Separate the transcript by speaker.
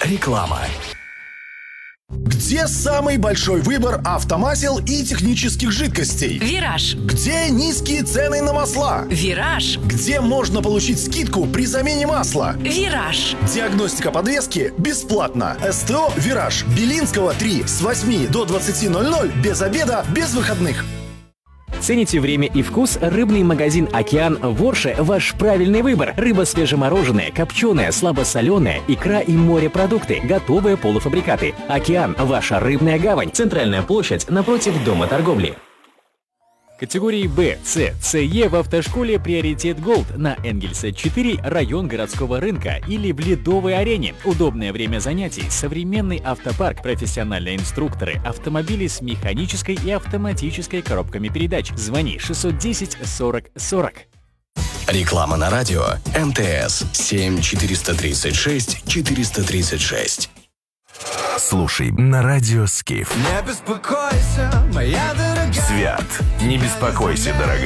Speaker 1: Реклама.
Speaker 2: Где самый большой выбор автомасел и технических жидкостей?
Speaker 3: Вираж.
Speaker 2: Где низкие цены на масла?
Speaker 3: Вираж.
Speaker 2: Где можно получить скидку при замене масла?
Speaker 3: Вираж.
Speaker 2: Диагностика подвески бесплатно. СТО «Вираж». Белинского 3 с 8 до 20:00 без обеда, без выходных.
Speaker 4: Цените время и вкус? Рыбный магазин «Океан» в Орше – ваш правильный выбор. Рыба свежемороженая, копченая, слабосоленая, икра и морепродукты, готовые полуфабрикаты. «Океан» – ваша рыбная гавань. Центральная площадь напротив Дома торговли. Категории Б, С, СЕ в автошколе «Приоритет Голд» на Энгельса 4, район городского рынка или в Ледовой арене. Удобное время занятий, современный автопарк, профессиональные инструкторы, автомобили с механической и автоматической коробками передач. Звони 610 40 40.
Speaker 1: Реклама на радио. МТС 7 436 436.
Speaker 5: Слушай на радио Скиф.
Speaker 6: Не беспокойся, моя дорогая.
Speaker 5: Свят. Не беспокойся, дорогая.